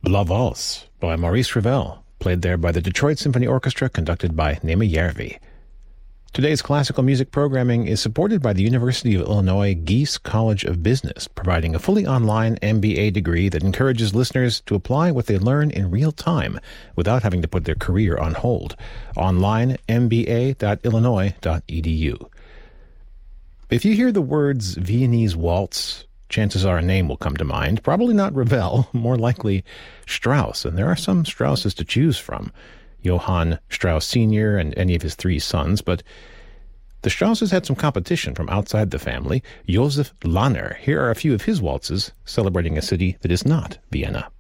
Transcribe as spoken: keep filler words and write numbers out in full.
La Valse by Maurice Ravel, played there by the Detroit Symphony Orchestra, conducted by Nema Järvi. Today's classical music programming is supported by the University of Illinois Gies College of Business, providing a fully online M B A degree that encourages listeners to apply what they learn in real time without having to put their career on hold. Online, m b a dot illinois dot e d u. If you hear the words Viennese Waltz, chances are a name will come to mind. Probably not Ravel, more likely Strauss, and there are some Strausses to choose from. Johann Strauss Senior and any of his three sons, but the Strausses had some competition from outside the family. Joseph Lahner. Here are a few of his waltzes celebrating a city that is not Vienna.